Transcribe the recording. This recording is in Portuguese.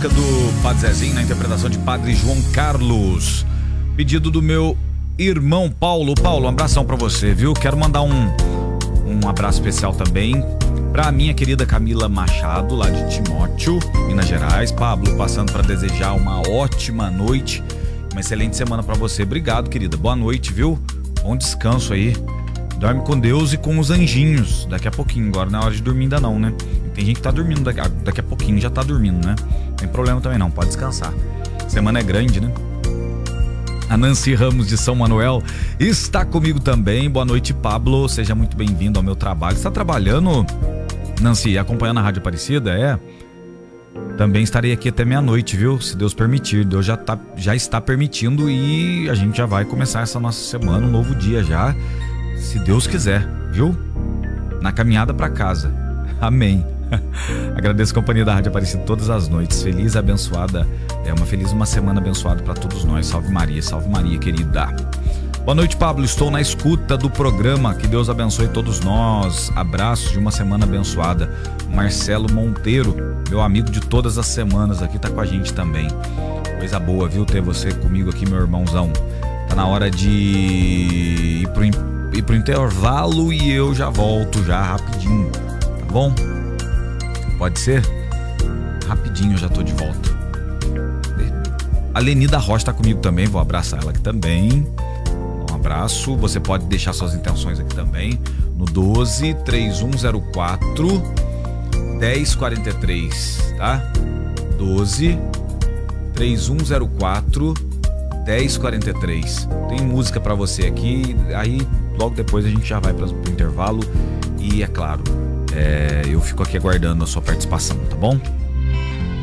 música do Padre Zezinho na interpretação de Padre João Carlos. Pedido do meu irmão Paulo. Paulo, um abração pra você, viu? Quero mandar um abraço especial também pra minha querida Camila Machado, lá de Timóteo, Minas Gerais. Pablo, passando pra desejar uma ótima noite, uma excelente semana pra você. Obrigado, querida. Boa noite, viu? Bom descanso aí. Dorme com Deus e com os anjinhos. Daqui a pouquinho, agora não é hora de dormir ainda não, né? Tem gente que tá dormindo, daqui a pouquinho já tá dormindo, né? Não tem problema também não, pode descansar. Semana é grande, né? A Nancy Ramos de São Manuel está comigo também. Boa noite, Pablo. Seja muito bem-vindo ao meu trabalho. Você está trabalhando, Nancy, acompanhando a Rádio Aparecida? É? Também estarei aqui até meia-noite, viu? Se Deus permitir. Deus já está permitindo e a gente já vai começar essa nossa semana, um novo dia já. Se Deus quiser, viu? Na caminhada para casa. Amém. Agradeço a companhia da Rádio Aparecida todas as noites. Feliz, abençoada. Uma semana abençoada para todos nós. Salve Maria, querida. Boa noite, Pablo. Estou na escuta do programa. Que Deus abençoe todos nós. Abraços de uma semana abençoada. Marcelo Monteiro, meu amigo de todas as semanas aqui, tá com a gente também. Coisa boa, viu? Ter você comigo aqui, meu irmãozão. Tá na hora de ir pro intervalo e eu já volto já rapidinho, tá bom? Pode ser? Rapidinho eu já tô de volta. A Lenida Rocha tá comigo também, vou abraçar ela aqui também. Um abraço, você pode deixar suas intenções aqui também no 12 3104 1043, tá? 12 3104 1043. Tem música pra você aqui, aí logo depois a gente já vai pro intervalo e é claro, eu fico aqui aguardando a sua participação, tá bom?